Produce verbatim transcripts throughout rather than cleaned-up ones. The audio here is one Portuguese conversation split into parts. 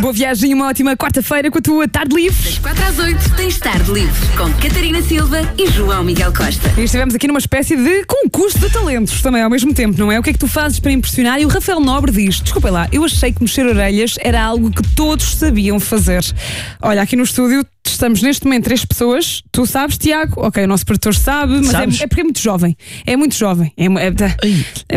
Boa viagem e uma ótima quarta-feira com a tua tarde livre. Das quatro às oito tens tarde livre com Catarina Silva e João Miguel Costa. E estivemos aqui numa espécie de concurso de talentos também ao mesmo tempo, não é? O que é que tu fazes para impressionar? E o Rafael Nobre diz: desculpa lá, eu achei que mexer orelhas era algo que todos sabiam fazer. Olha, aqui no estúdio estamos neste momento três pessoas. Tu sabes, Tiago? Ok, o nosso produtor sabe, mas é, é porque é muito jovem. É muito jovem. É, é, é,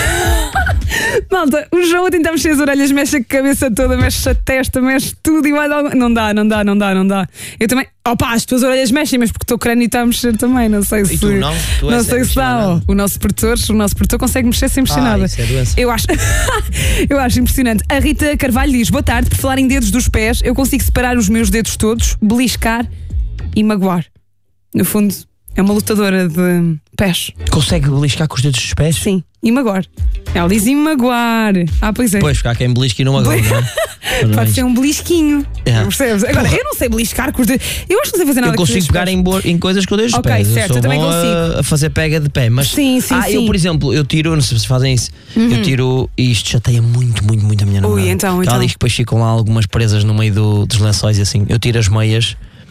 é, malta, o João a tentar mexer as orelhas, mexe a cabeça toda, mexe a testa, mexe tudo e mais algo. Não dá, não dá, não dá, não dá. Eu também. Opa, as tuas orelhas mexem, mas porque o teu crânio está a mexer também. Não sei se. E tu não? Tu não sei se dá. O nosso produtor, o nosso produtor consegue mexer sem mexer ah, nada. Isso é doença. Eu acho. Eu acho impressionante. A Rita Carvalho diz: boa tarde, por falar em dedos dos pés, eu consigo separar os meus dedos todos, beliscar e magoar. No fundo, é uma lutadora de pés. Consegue beliscar com os dedos dos pés? Sim, e magoar. Ela diz e magoar. Ah, pois é. Pois, ficar quem belisca e não magoa, não é? Pode ser um belisquinho. É. Percebes? Agora, eu não sei beliscar com os dedos. Eu acho que não sei fazer nada Eu com os consigo dedos. pegar em, bo- em coisas com os dedos dos Ok, pés. certo, eu, sou eu também bom consigo. A, a fazer pega de pé. Mas, Sim, sim, ah, sim. eu, por exemplo, eu tiro, não sei se vocês fazem isso, uhum. eu tiro, e isto chateia muito, muito, muito a minha namorada. Ui, então, Ela então. diz que depois ficam lá algumas presas no meio do, dos lençóis e assim. Eu tiro as meias.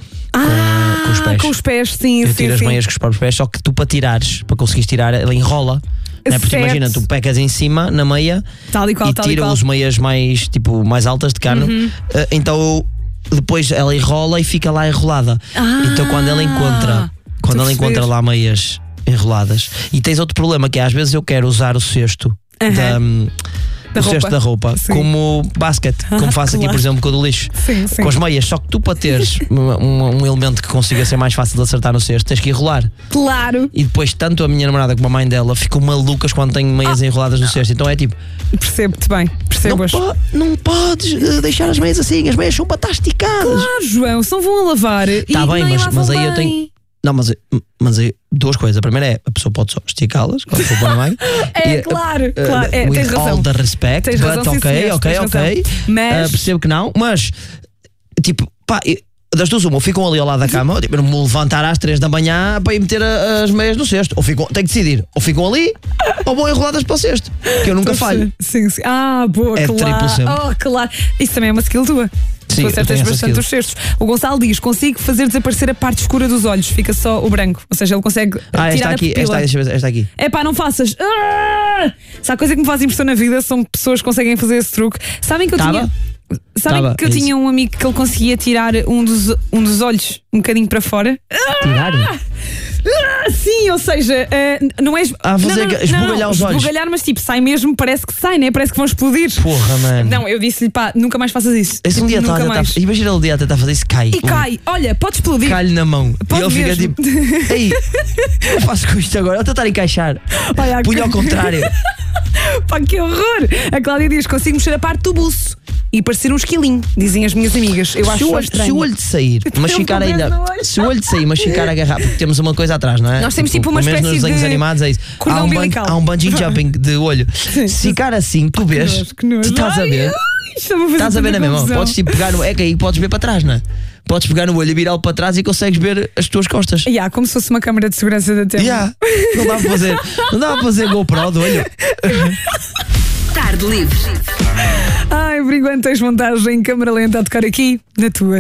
Ah, com os pés. com os pés, sim, Eu sim, tiro as sim. meias com os próprios pés, só que tu para tirares, para conseguires tirar, ela enrola. Não é? Porque Certo. imagina, tu pegas em cima na meia Tal e qual, e tal e tira qual. os meias mais, tipo, mais altas de cano. Uhum. Uh, então depois ela enrola e fica lá enrolada. Ah, então quando ela encontra, quando estou a ela encontra perceber. lá meias enroladas. E tens outro problema que é, às vezes eu quero usar o cesto Uhum. da, Da o roupa. cesto da roupa Sim. como basket, como faço aqui, claro. por exemplo, com o do lixo. Sim, sim. Com as meias, só que tu para teres um, um, um elemento que consiga ser mais fácil de acertar no cesto, tens que enrolar. Claro. E depois, tanto a minha namorada como a mãe dela ficam malucas quando têm meias Ah. enroladas no cesto. Então é tipo, Percebo-te bem. não, Percebo-as. po- não podes uh, deixar as meias assim, as meias são para estar esticadas. Claro, João, só vão a lavar. Tá e bem, nem mas- lavam mas aí eu bem. tenho- Não, mas, mas aí, duas coisas. A primeira é, a pessoa pode só esticá-las, quando for para a mãe. É, E, claro, uh, claro. É, with tens razão. all the respect, Tens but razão, sim, ok, senhores, ok, tens ok. razão. Mas- Uh, percebo que não, mas tipo, pá, eu- das duas uma, ou ficam ali ao lado da cama, tipo, eu não me vou levantar às três da manhã para ir meter a- as meias no cesto. Ou ficam, tenho que decidir, ou ficam ali, ou vão enroladas para o cesto. Que eu nunca falho. Sim, sim. Ah, boa, É claro. triplo sempre. Oh, claro. Isso também é uma skill tua. Sim, tu eu acertas tenho essa bastante skill. os cestos. O Gonçalo diz: consigo fazer desaparecer a parte escura dos olhos, fica só o branco. Ou seja, ele consegue Ah, tirar esta a aqui, pupila. esta, deixa eu ver, esta aqui. É pá, não faças. Ah! Se há coisa que me faz impressão na vida são pessoas que conseguem fazer esse truque. Sabem que eu Tava? tinha. Sabem Tava, que eu é isso. tinha um amigo que ele conseguia tirar um dos, um dos olhos um bocadinho para fora? Tirar? Ah, sim, ou seja, ah, não é. es- Ah, fazer não, não, que- esbugalhar não, os olhos. Esbugalhar, mas tipo, sai mesmo, parece que sai, né? Parece que vão explodir. Porra, mano. Não, eu disse-lhe, pá, nunca mais faças isso. Esse um Tipo, dia está a nunca tentar. mais. Imagina ele um dia a tentar fazer isso, cai. E cai, olha, pode explodir. Cai-lhe na mão. Pode e ele fica mesmo. tipo, ei, o que eu faço com isto agora? Eu tentar encaixar. Olha, Punho ao contrário. Pá, que horror! A Cláudia diz: consigo mexer a parte do buço e parecer um esquilinho, dizem as minhas amigas. Eu acho Se o, só olho, estranho. se o olho de sair, mas tenho ficar um ainda. problema no olho. Se o olho de sair, mas ficar agarrado, porque temos uma coisa atrás, não é? Nós temos tipo uma pelo menos espécie nos desenhos de animados é isso. cordão Há um, bun- umbilical. há um bungee jumping de olho. Se ficar assim, tu vês. nojo, que nojo. Tu estás a Ai, ver. ai, está-me a fazer Estás a ver tanta na mesma? confusão. Podes tipo pegar no. É que aí podes ver para trás, não é? Podes pegar no olho e virá-lo para trás e consegues ver as tuas costas. Yeah, como se fosse uma câmara de segurança da T V. Yeah. Não dá para fazer. Não dá para fazer GoPro do olho. Tarde livre. Ai, por enquanto tens montagem em câmara lenta a tocar aqui na tua